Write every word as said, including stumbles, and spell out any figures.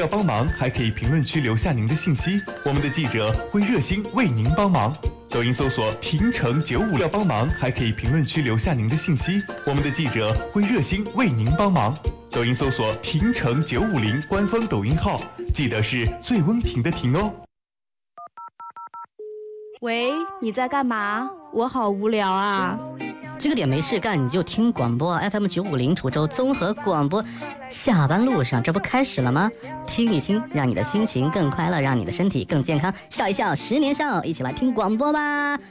要帮忙还可以评论区留下您的信息，我们的记者会热心为您帮忙。抖音搜索平成九五要帮忙还可以评论区留下您的信息，我们的记者会热心为您帮忙。抖音搜索平成九五零官方抖音号，记得是最温婷的婷哦。 喂，你在干嘛？我好无聊啊。 这个点没事干，你就听广播 F M 九五零滁州综合广播。下班路上，这不开始了吗？听一听，让你的心情更快乐，让你的身体更健康。笑一笑，十年少，一起来听广播吧。